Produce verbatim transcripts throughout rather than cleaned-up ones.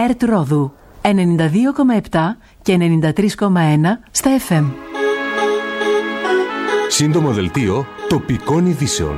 ΕΡΤ Ρόδου ενενήντα δύο κόμμα επτά και ενενήντα τρία κόμμα ένα στα εφ εμ. Σύντομο δελτίο τοπικών ειδήσεων.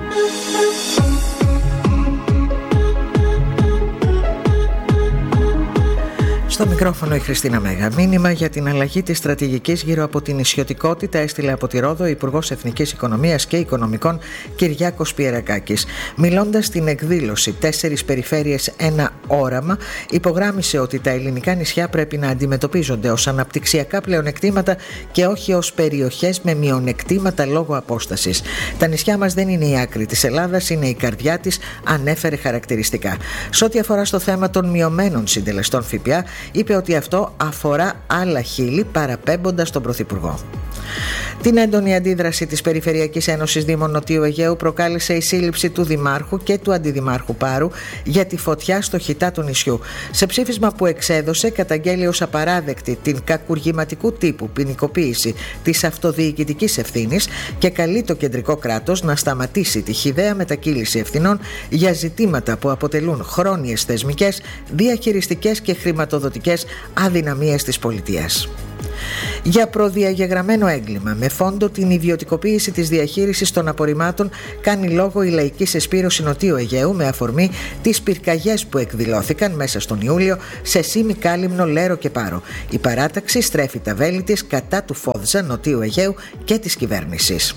Στο μικρόφωνο η Χριστίνα Μέγα. Μήνυμα για την αλλαγή της στρατηγικής γύρω από την νησιωτικότητα έστειλε από τη Ρόδο ο Υπουργός Εθνικής Οικονομίας και Οικονομικών Κυριάκος Πιερακάκης. Μιλώντας στην εκδήλωση «Τέσσερις περιφέρειες, ένα όραμα», υπογράμμισε ότι τα ελληνικά νησιά πρέπει να αντιμετωπίζονται ως αναπτυξιακά πλεονεκτήματα και όχι ως περιοχές με μειονεκτήματα λόγω απόστασης. Τα νησιά μας δεν είναι η άκρη της Ελλάδας, είναι η καρδιά της, ανέφερε χαρακτηριστικά. Σε ό,τι αφορά στο θέμα των μειωμένων συντελεστών ΦΠΑ, είπε ότι αυτό αφορά άλλα χείλη, παραπέμποντας τον Πρωθυπουργό. Την έντονη αντίδραση της Περιφερειακής Ένωσης Δήμων Νοτιού Αιγαίου προκάλεσε η σύλληψη του Δημάρχου και του Αντιδημάρχου Πάρου για τη φωτιά στο χιτά του νησιού. Σε ψήφισμα που εξέδωσε, καταγγέλει ως απαράδεκτη την κακουργηματικού τύπου ποινικοποίηση της αυτοδιοικητικής ευθύνης και καλεί το κεντρικό κράτος να σταματήσει τη χυδαία μετακύληση ευθυνών για ζητήματα που αποτελούν χρόνιες θεσμικές, διαχειριστικές και χρηματοδοτικές αδυναμίες της πολιτείας. Για προδιαγεγραμμένο έγκλημα με φόντο την ιδιωτικοποίηση της διαχείρισης των απορριμμάτων κάνει λόγο η Λαϊκή Σεσπήρωση Νοτιού Αιγαίου με αφορμή τις πυρκαγιές που εκδηλώθηκαν μέσα στον Ιούλιο σε Σίμι, Κάλυμνο, Λέρο και Πάρο. Η παράταξη στρέφει τα βέλη της κατά του ΦΟΔΖΑ Νοτιού Αιγαίου και της κυβέρνησης.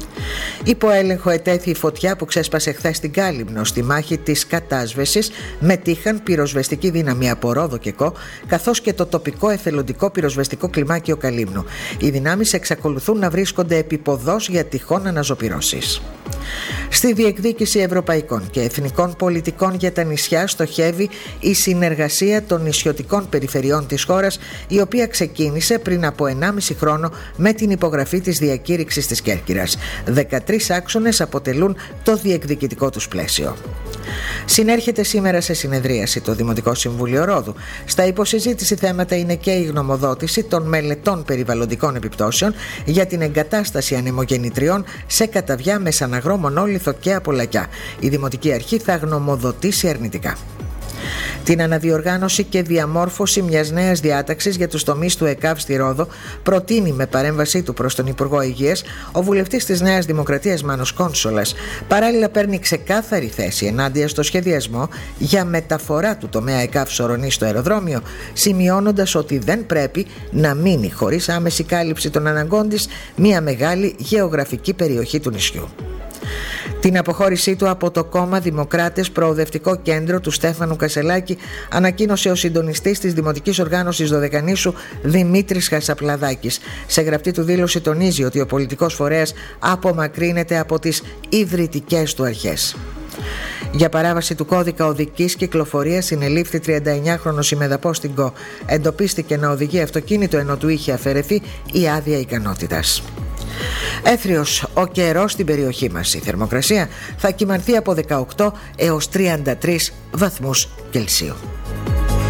Υπό έλεγχο ετέθη η φωτιά που ξέσπασε χθες στην Κάλυμνο. Στη μάχη της κατάσβεσης μετήχαν πυροσβεστική δύναμη από Ρόδο και Κο, καθώς και το τοπικό εθελοντικό πυροσβεστικό κλιμάκιο Καλύμνου. Οι δυνάμεις εξακολουθούν να βρίσκονται επιποδός για τυχόν αναζωπυρώσεις. Στη διεκδίκηση ευρωπαϊκών και εθνικών πολιτικών για τα νησιά στοχεύει η συνεργασία των νησιωτικών περιφερειών της χώρας, η οποία ξεκίνησε πριν από ενάμιση χρόνο με την υπογραφή της διακήρυξης της Κέρκυρας. δεκατρείς άξονες αποτελούν το διεκδικητικό τους πλαίσιο. Συνέρχεται σήμερα σε συνεδρίαση το Δημοτικό Συμβούλιο Ρόδου. Στα υποσυζήτηση θέματα είναι και η γνωμοδότηση των μελετών περιβαλλοντικών επιπτώσεων για την εγκατάσταση ανεμογεννητριών σε Καταβιά, Μεσαναγρό, Μονόλιθο και Απολακιά. Η Δημοτική Αρχή θα γνωμοδοτήσει αρνητικά. Την αναδιοργάνωση και διαμόρφωση μιας νέας διάταξης για τους τομείς του ΕΚΑΒ στη Ρόδο προτείνει με παρέμβασή του προς τον Υπουργό Υγείας ο βουλευτής της Νέας Δημοκρατίας Μάνος Κόνσολας. Παράλληλα παίρνει ξεκάθαρη θέση ενάντια στο σχεδιασμό για μεταφορά του τομέα ΕΚΑΒ Σορονή στο αεροδρόμιο, σημειώνοντας ότι δεν πρέπει να μείνει χωρίς άμεση κάλυψη των αναγκών της μια μεγάλη γεωγραφική περιοχή του νησιού. Την αποχώρησή του από το κόμμα Δημοκράτες Προοδευτικό Κέντρο του Στέφανου Κασελάκη ανακοίνωσε ο συντονιστής της Δημοτικής Οργάνωσης Δωδεκανήσου Δημήτρης Χασαπλαδάκης. Σε γραπτή του δήλωση τονίζει ότι ο πολιτικός φορέας απομακρύνεται από τις ιδρυτικές του αρχές. Για παράβαση του κώδικα οδικής κυκλοφορίας συνελήφθη τριανταεννιάχρονος ημεδαπός στην ΚΟ. Εντοπίστηκε να οδηγεί αυτοκίνητο ενώ του είχε αφαιρεθεί η άδεια ικανότητας. Έθριος ο καιρός στην περιοχή μας. Η θερμοκρασία θα κυμανθεί από δεκαοκτώ έως τριάντα τρεις βαθμούς Κελσίου.